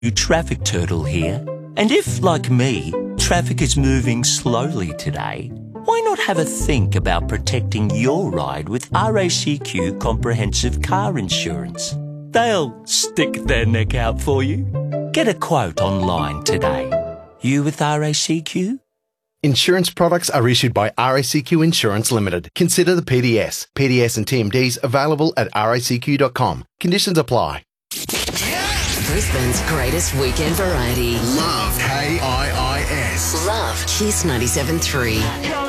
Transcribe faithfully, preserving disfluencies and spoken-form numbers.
Traffic Turtle here. And if, like me, traffic is moving slowly today, why not have a think about protecting your ride with R A C Q Comprehensive Car Insurance? They'll stick their neck out for you. Get a quote online today. You with R A C Q? Insurance products are issued by R A C Q Insurance Limited. Consider the P D S. P D S and T M Ds available at R A C Q dot com. Conditions apply. Brisbane's greatest weekend variety. Love K I I S. Love Kiss ninety-seven point three.